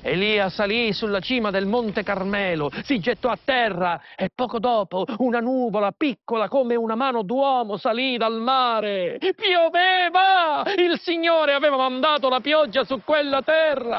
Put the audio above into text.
Elia salì sulla cima del Monte Carmelo, si gettò a terra e poco dopo una nuvola piccola come una mano d'uomo salì dal mare. Pioveva! Il Signore aveva mandato la pioggia su quella terra.